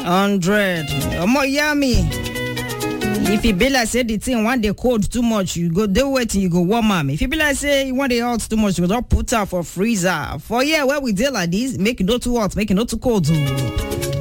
100. Omo yummy. If you be like say the thing want the cold too much, you go do it you go warm am. If you be like say you want the hot too much, you go just put her for freezer. For where we deal like this, make it not too hot, make it not too cold.